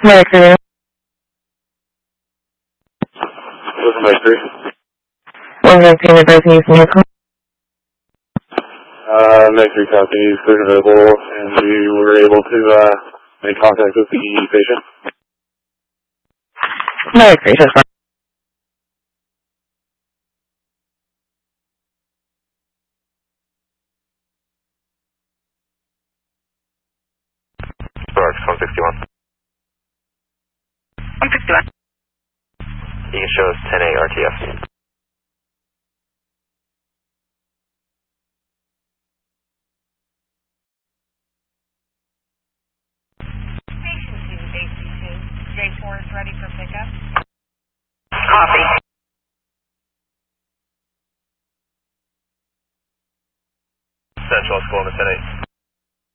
Mercury. This is Mercury. One of the advising using your call. Mercury copy is clear and available, and we were able to make contact with the patient. Mercury, just fine. Barks 161. 161. You can show us 10A RTF. J4 is ready for pickup. Copy. Central, let's go on the 10A.